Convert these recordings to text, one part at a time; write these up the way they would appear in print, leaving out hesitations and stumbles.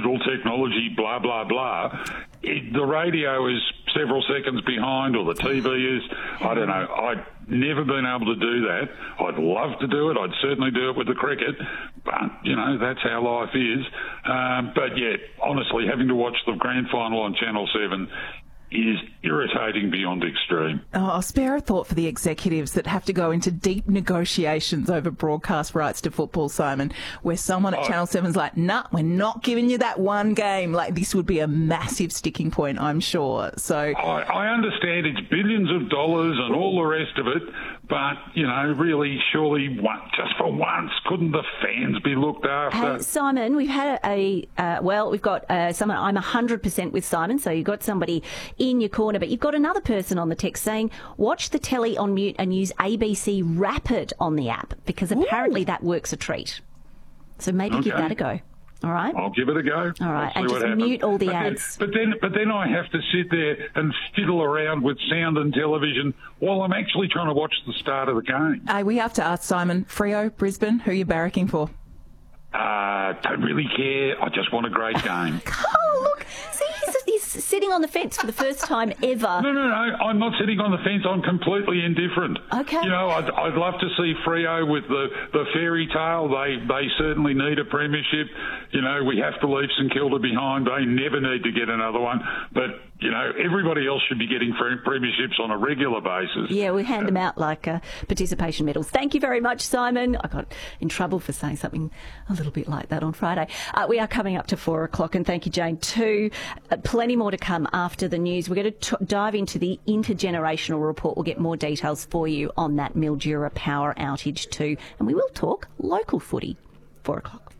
digital technology, blah, blah, blah. The radio is several seconds behind, or the TV is. I don't know. I've never been able to do that. I'd love to do it. I'd certainly do it with the cricket. But, that's how life is. But, yeah, honestly, having to watch the grand final on Channel 7 is irritating beyond extreme. I'll spare a thought for the executives that have to go into deep negotiations over broadcast rights to football, Simon, where someone at Channel 7's like, nah, we're not giving you that one game. Like, this would be a massive sticking point, I'm sure. So I understand it's billions of dollars and all the rest of it, but, really, surely, just for once, couldn't the fans be looked after? Simon, we've had we've got someone, I'm 100% with Simon, so you've got somebody in your corner, but you've got another person on the text saying, watch the telly on mute and use ABC Rapid on the app, because apparently that works a treat. So maybe give that a go. All right? I'll give it a go. All right, and just mute all the ads. But then I have to sit there and fiddle around with sound and television while I'm actually trying to watch the start of the game. We have to ask Simon, Freo, Brisbane, who are you barracking for? Don't really care. I just want a great game. Oh, look. See, he's sitting on the fence for the first time ever. No. I'm not sitting on the fence. I'm completely indifferent. Okay. I'd love to see Freo with the fairy tale. They certainly need a premiership. We have to leave St Kilda behind. They never need to get another one. But, everybody else should be getting premierships on a regular basis. Yeah, we hand them out like participation medals. Thank you very much, Simon. I got in trouble for saying something a little bit like that on Friday. We are coming up to 4 o'clock, and thank you, Jane, too. Plenty more to come after the news. We're going to dive into the intergenerational report. We'll get more details for you on that Mildura power outage too. And we will talk local footy. 4 o'clock.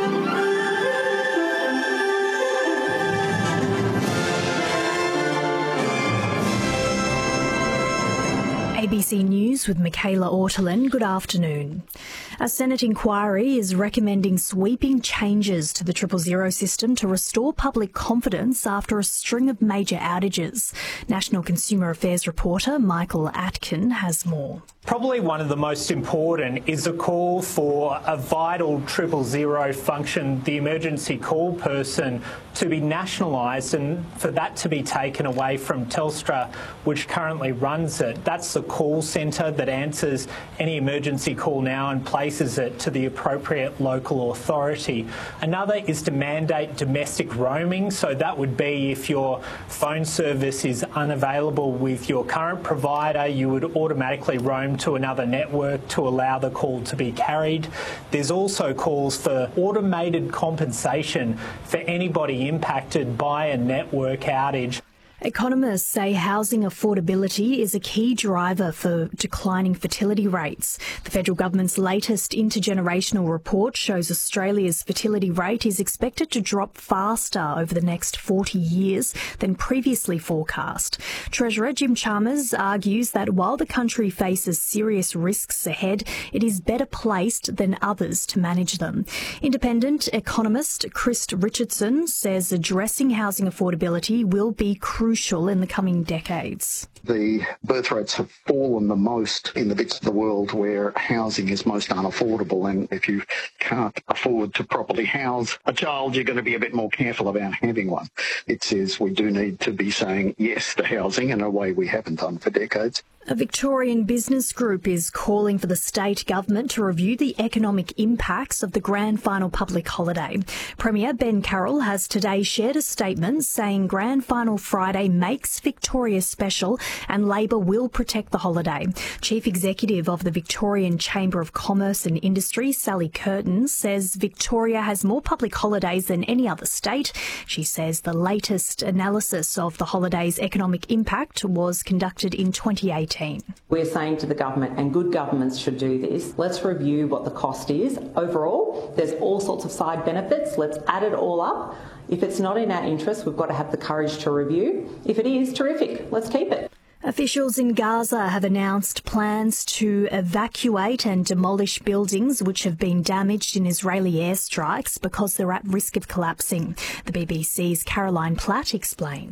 ABC News with Michaela Ortolin. Good afternoon. A Senate inquiry is recommending sweeping changes to the 000 system to restore public confidence after a string of major outages. National Consumer Affairs reporter Michael Atkin has more. Probably one of the most important is a call for a vital 000 function, the emergency call person, to be nationalised and for that to be taken away from Telstra, which currently runs it. That's the call centre that answers any emergency call now and places it to the appropriate local authority. Another is to mandate domestic roaming, so that would be if your phone service is unavailable with your current provider, you would automatically roam to another network to allow the call to be carried. There's also calls for automated compensation for anybody impacted by a network outage. Economists say housing affordability is a key driver for declining fertility rates. The federal government's latest intergenerational report shows Australia's fertility rate is expected to drop faster over the next 40 years than previously forecast. Treasurer Jim Chalmers argues that while the country faces serious risks ahead, it is better placed than others to manage them. Independent economist Chris Richardson says addressing housing affordability will be crucial in the coming decades. The birth rates have fallen the most in the bits of the world where housing is most unaffordable, and if you can't afford to properly house a child, you're going to be a bit more careful about having one. It says we do need to be saying yes to housing in a way we haven't done for decades. A Victorian business group is calling for the state government to review the economic impacts of the grand final public holiday. Premier Ben Carroll has today shared a statement saying Grand Final Friday makes Victoria special and Labor will protect the holiday. Chief Executive of the Victorian Chamber of Commerce and Industry, Sally Curtin, says Victoria has more public holidays than any other state. She says the latest analysis of the holiday's economic impact was conducted in 2018. We're saying to the government, and good governments should do this, let's review what the cost is. Overall, there's all sorts of side benefits. Let's add it all up. If it's not in our interest, we've got to have the courage to review. If it is, terrific. Let's keep it. Officials in Gaza have announced plans to evacuate and demolish buildings which have been damaged in Israeli airstrikes because they're at risk of collapsing. The BBC's Caroline Platt explains.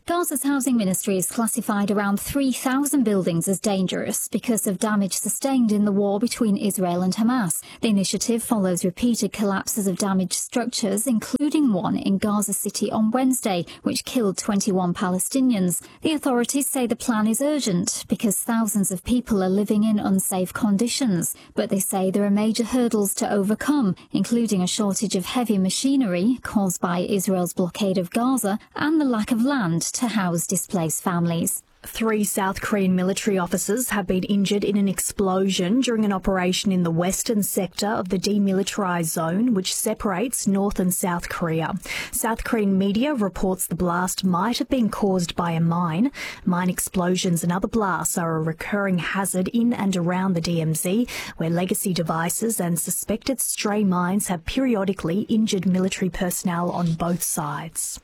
Gaza's housing ministry has classified around 3,000 buildings as dangerous because of damage sustained in the war between Israel and Hamas. The initiative follows repeated collapses of damaged structures, including one in Gaza City on Wednesday, which killed 21 Palestinians. The authorities say the plan is urgent because thousands of people are living in unsafe conditions, but they say there are major hurdles to overcome, including a shortage of heavy machinery caused by Israel's blockade of Gaza and the lack of land to house displaced families. 3 South Korean military officers have been injured in an explosion during an operation in the western sector of the demilitarised zone, which separates North and South Korea. South Korean media reports the blast might have been caused by a mine. Mine explosions and other blasts are a recurring hazard in and around the DMZ, where legacy devices and suspected stray mines have periodically injured military personnel on both sides.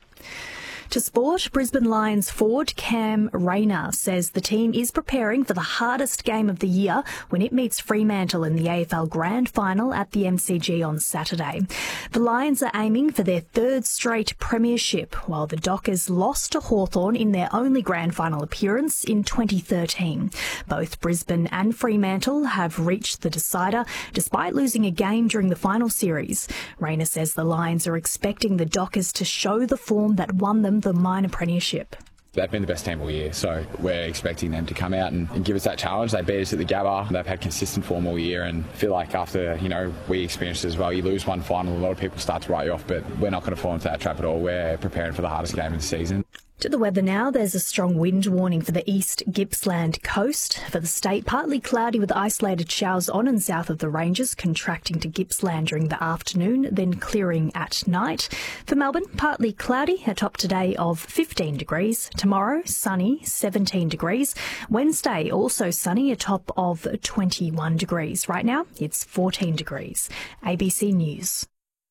To sport, Brisbane Lions forward Cam Rayner says the team is preparing for the hardest game of the year when it meets Fremantle in the AFL Grand Final at the MCG on Saturday. The Lions are aiming for their 3rd straight premiership, while the Dockers lost to Hawthorn in their only Grand Final appearance in 2013. Both Brisbane and Fremantle have reached the decider, despite losing a game during the final series. Rayner says the Lions are expecting the Dockers to show the form that won them the minor premiership. They've been the best team all year, so we're expecting them to come out and give us that challenge. They beat us at the Gabba. They've had consistent form all year, and I feel like after, we experienced it as well, you lose one final, a lot of people start to write you off, but we're not going to fall into that trap at all. We're preparing for the hardest game of the season. To the weather now, there's a strong wind warning for the East Gippsland coast. For the state, partly cloudy with isolated showers on and south of the ranges, contracting to Gippsland during the afternoon, then clearing at night. For Melbourne, partly cloudy, a top today of 15 degrees. Tomorrow, sunny, 17 degrees. Wednesday, also sunny, a top of 21 degrees. Right now, it's 14 degrees. ABC News.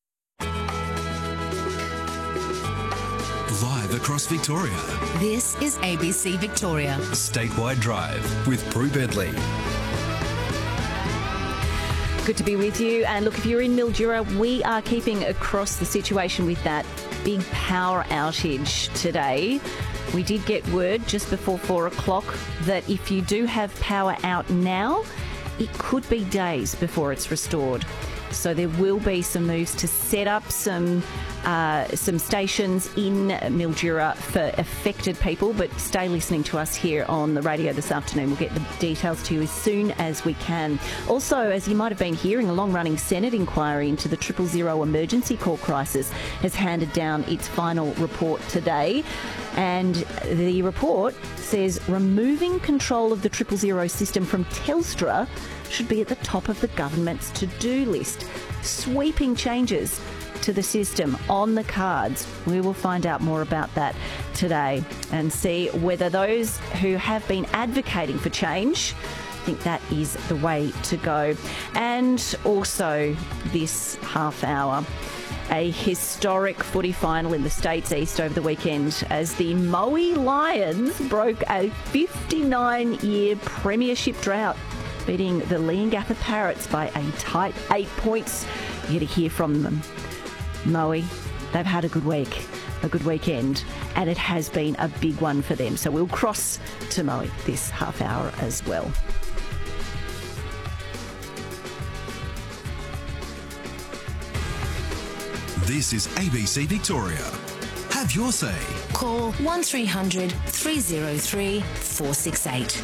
Live across Victoria. This is ABC Victoria. Statewide Drive with Prue Bedley. Good to be with you. And look, if you're in Mildura, we are keeping across the situation with that big power outage today. We did get word just before 4 o'clock that if you do have power out now, it could be days before it's restored. So there will be some moves to set up some stations in Mildura for affected people, but stay listening to us here on the radio this afternoon. We'll get the details to you as soon as we can. Also, as you might have been hearing, a long-running Senate inquiry into the 000 emergency call crisis has handed down its final report today. And the report says removing control of the 000 system from Telstra should be at the top of the government's to-do list. Sweeping changes to the system on the cards. We will find out more about that today and see whether those who have been advocating for change think that is the way to go. And also this half hour, a historic footy final in the States East over the weekend as the Moe Lions broke a 59-year premiership drought, beating the Leongatha Parrots by a tight 8 points. You're to hear from them. Moe, they've had a good week, a good weekend, and it has been a big one for them. So we'll cross to Moe this half hour as well. This is ABC Victoria. Have your say. Call 1300 303 468.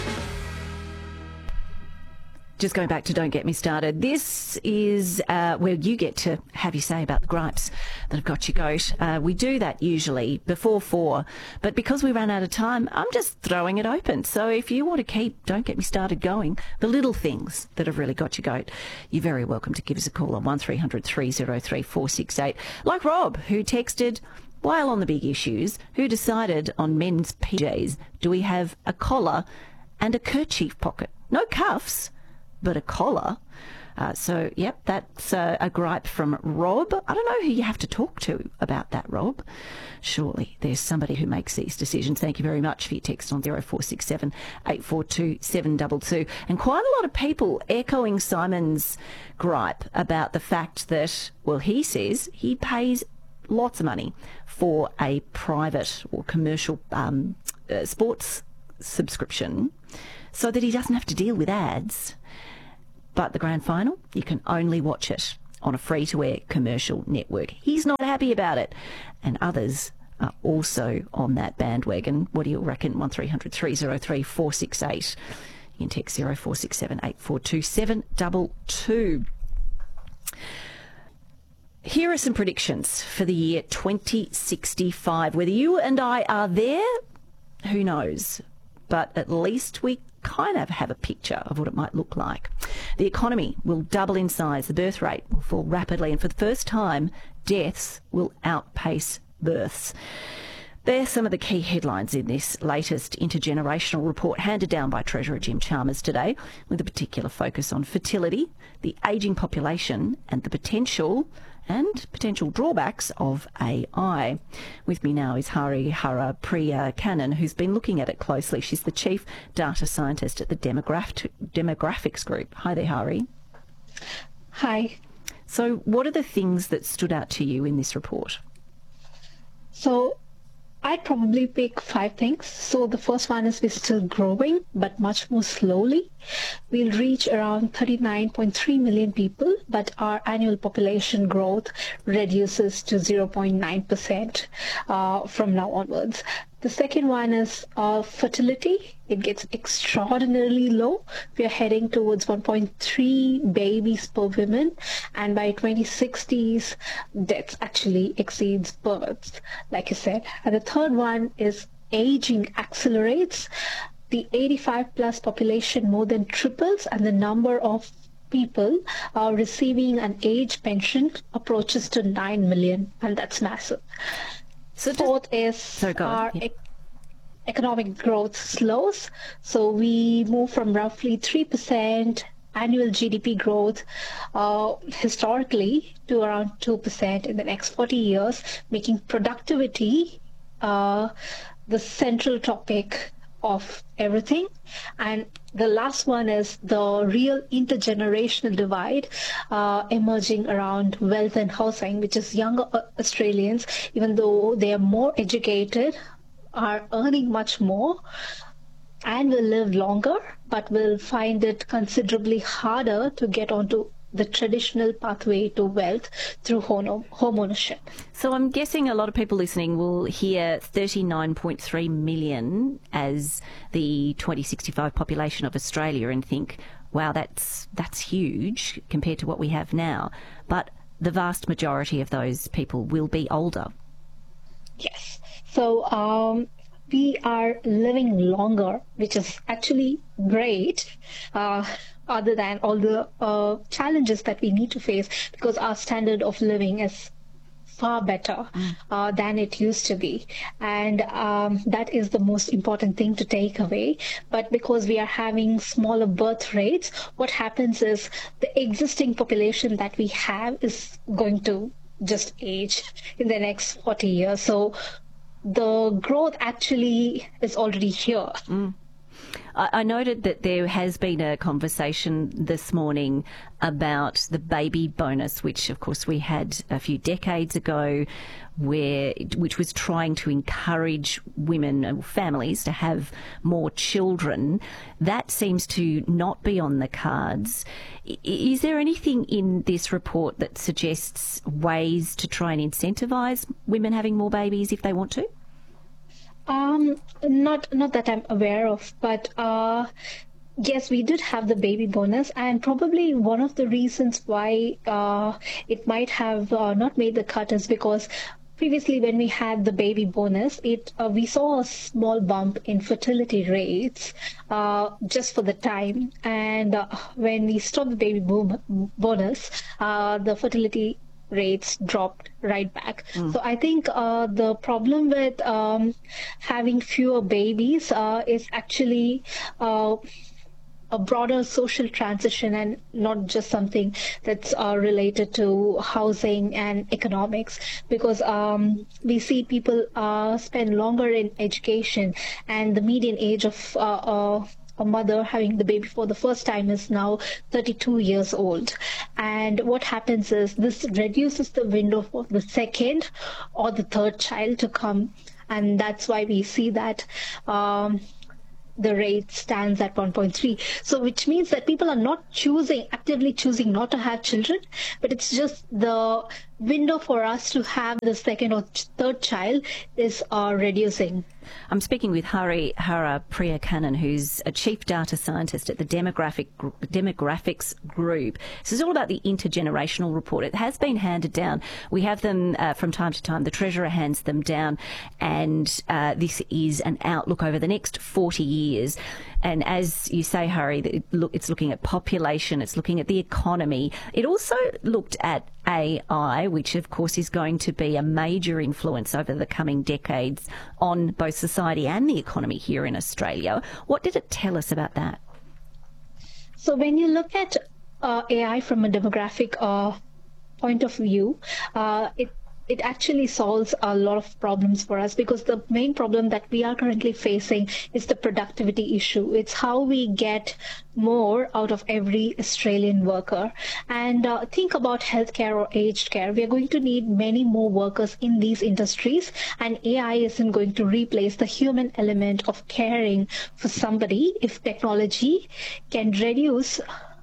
Just going back to Don't Get Me Started, this is where you get to have your say about the gripes that have got you goat. We do that usually before 4, but because we ran out of time, I'm just throwing it open. So if you want to keep Don't Get Me Started going, the little things that have really got you goat, you're very welcome to give us a call on 1300 303 468. Like Rob, who texted, while on the big issues, who decided on men's PJs, do we have a collar and a kerchief pocket? No cuffs, but a collar. So, yep, that's a gripe from Rob. I don't know who you have to talk to about that, Rob. Surely there's somebody who makes these decisions. Thank you very much for your text on 0467 842 722. And quite a lot of people echoing Simon's gripe about the fact that, well, he says he pays lots of money for a private or commercial sports subscription so that he doesn't have to deal with ads. But the grand final, you can only watch it on a free-to-air commercial network. He's not happy about it. And others are also on that bandwagon. What do you reckon? 1300 303 468. You can text 0467 842 722. Here are some predictions for the year 2065. Whether you and I are there, who knows? But at least we kind of have a picture of what it might look like. The economy will double in size, the birth rate will fall rapidly, and for the first time, deaths will outpace births. They're some of the key headlines in this latest intergenerational report handed down by Treasurer Jim Chalmers today, with a particular focus on fertility, the ageing population, and the potential drawbacks of AI. With me now is Hari Harapriya-Kannan, who's been looking at it closely. She's the Chief Data Scientist at the Demographics Group. Hi there, Hari. Hi. So what are the things that stood out to you in this report? So I'd probably pick 5 things. So the first one is we're still growing, but much more slowly. We'll reach around 39.3 million people, but our annual population growth reduces to 0.9% from now onwards. The second one is fertility. It gets extraordinarily low. We are heading towards 1.3 babies per woman, and by 2060s, deaths actually exceeds births, like you said. And the third one is aging accelerates. The 85-plus population more than triples, and the number of people receiving an age pension approaches to 9 million, and that's massive. So fourth is our economic growth slows. So we move from roughly 3% annual GDP growth historically to around 2% in the next 40 years, making productivity the central topic of everything. And the last one is the real intergenerational divide emerging around wealth and housing, which is younger Australians, even though they are more educated, are earning much more and will live longer, but will find it considerably harder to get onto the traditional pathway to wealth through home ownership. So I'm guessing a lot of people listening will hear 39.3 million as the 2065 population of Australia and think, wow, that's huge compared to what we have now. But the vast majority of those people will be older. Yes. So we are living longer, which is actually great. Other than all the challenges that we need to face, because our standard of living is far better than it used to be. And that is the most important thing to take away. But because we are having smaller birth rates, what happens is the existing population that we have is going to just age in the next 40 years. So the growth actually is already here. I noted that there has been a conversation this morning about the baby bonus, which of course we had a few decades ago, which was trying to encourage women and families to have more children. That seems to not be on the cards. Is there anything in this report that suggests ways to try and incentivise women having more babies if they want to? Not that I'm aware of, but yes, we did have the baby bonus, and probably one of the reasons why it might have not made the cut is because previously when we had the baby bonus, we saw a small bump in fertility rates just for the time, and when we stopped the baby bonus, the fertility rates dropped right back. So I think the problem with having fewer babies is actually a broader social transition and not just something that's related to housing and economics, because we see people spend longer in education, and the median age of a mother having the baby for the first time is now 32 years old. And what happens is this reduces the window for the second or the third child to come. And that's why we see that the rate stands at 1.3. So which means that people are not actively choosing not to have children, but it's just the window for us to have the second or third child is reducing. I'm speaking with Hara Priyakanan, who's a chief data scientist at the Demographics Group. This is all about the intergenerational report. It has been handed down. We have them from time to time. The Treasurer hands them down, and this is an outlook over the next 40 years. And as you say, Hari, it's looking at population, it's looking at the economy. It also looked at AI, which of course is going to be a major influence over the coming decades on both society and the economy here in Australia. What did it tell us about that? So when you look at AI from a demographic point of view, it actually solves a lot of problems for us, because the main problem that we are currently facing is the productivity issue. It's how we get more out of every Australian worker. And think about healthcare or aged care. We are going to need many more workers in these industries, and AI isn't going to replace the human element of caring for somebody. If technology can reduce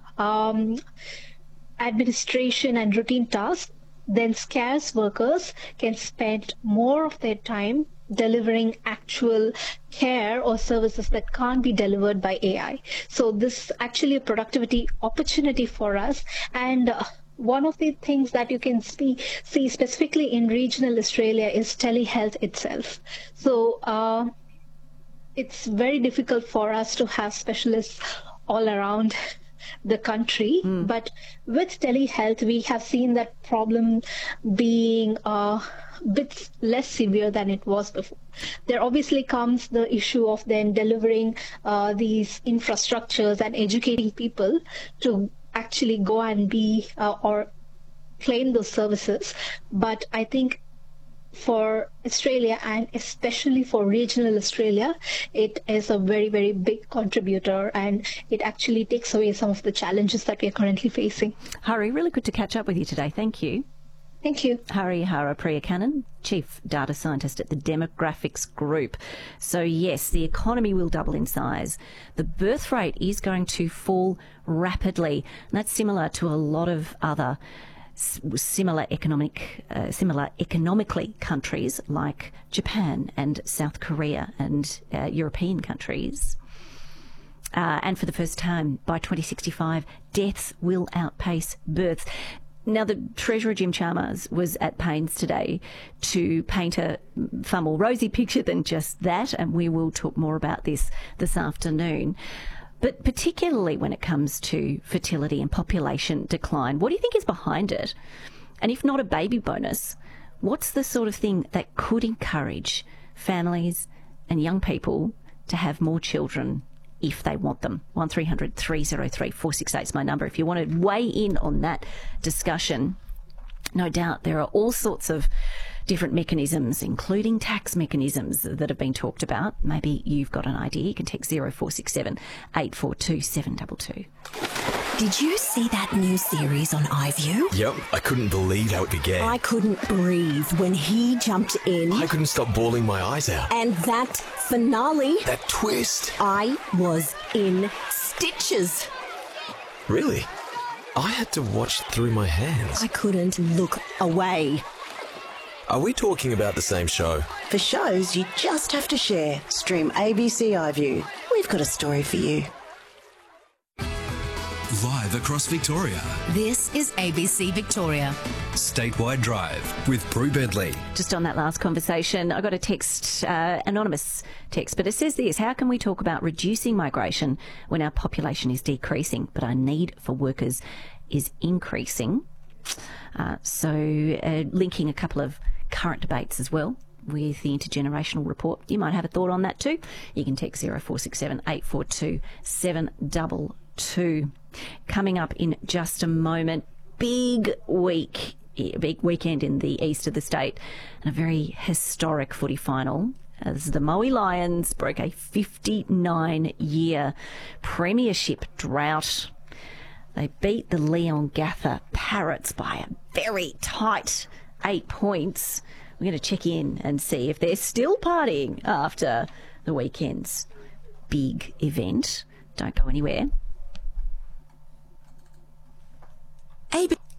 administration and routine tasks, then scarce workers can spend more of their time delivering actual care or services that can't be delivered by AI. So this is actually a productivity opportunity for us. And one of the things that you can see specifically in regional Australia is telehealth itself. So it's very difficult for us to have specialists all around the country, but with telehealth we have seen that problem being a bit less severe than it was before. There obviously comes the issue of then delivering these infrastructures and educating people to actually go and be or claim those services. But I think for Australia, and especially for regional Australia, it is a very, very big contributor, and it actually takes away some of the challenges that we are currently facing. Hari, really good to catch up with you today. Thank you. Thank you. Hara Priyakanan, Chief Data Scientist at the Demographics Group. So yes, the economy will double in size. The birth rate is going to fall rapidly, and that's similar to a lot of other similar economically countries like Japan and South Korea and European countries. And for the first time, by 2065, deaths will outpace births. Now, the Treasurer, Jim Chalmers, was at pains today to paint a far more rosy picture than just that, and we will talk more about this afternoon. But particularly when it comes to fertility and population decline, what do you think is behind it? And if not a baby bonus, what's the sort of thing that could encourage families and young people to have more children if they want them? 1300 303 468 is my number. If you want to weigh in on that discussion, no doubt there are all sorts of different mechanisms, including tax mechanisms that have been talked about. Maybe you've got an idea. You can text 0467 842 722. Did you see that new series on iView? Yep, I couldn't believe how it began. I couldn't breathe when he jumped in. I couldn't stop bawling my eyes out. And that finale. That twist. I was in stitches. Really? I had to watch through my hands. I couldn't look away. Are we talking about the same show? For shows you just have to share, stream ABC iView. We've got a story for you. Live across Victoria. This is ABC Victoria. Statewide Drive with Prue Bentley. Just on that last conversation, I got a text, anonymous text, but it says this: how can we talk about reducing migration when our population is decreasing, but our need for workers is increasing? Linking a couple of current debates as well with the intergenerational report. You might have a thought on that too. You can text 0467 842 722. Coming up in just a moment, big weekend in the east of the state, and a very historic footy final as the Maui Lions broke a 59-year premiership drought. They beat the Leongatha Parrots by a very tight 8 points. We're going to check in and see if they're still partying after the weekend's big event. Don't go anywhere.